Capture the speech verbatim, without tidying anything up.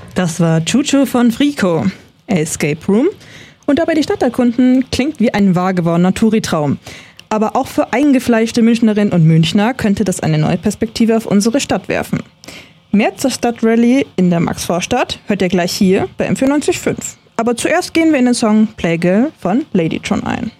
Das war Chuchu von Frico, Escape Room. Und dabei die Stadt erkunden klingt wie ein wahr gewordener Touri-Traum. Aber auch für eingefleischte Münchnerinnen und Münchner könnte das eine neue Perspektive auf unsere Stadt werfen. Mehr zur Stadtrallye in der Maxvorstadt hört ihr gleich hier bei M vierundneunzig Komma fünf. Aber zuerst gehen wir in den Song Playgirl von Ladytron ein.